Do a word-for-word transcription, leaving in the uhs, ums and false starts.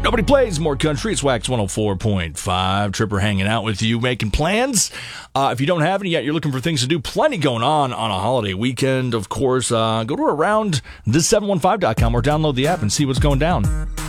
Nobody plays more country. It's Wax one oh four point five. Tripper hanging out with you, making plans. Uh, if you don't have any yet, you're looking for things to do. Plenty going on on a holiday weekend, of course. Uh, go to around this seven one five dot com or download the app and see what's going down.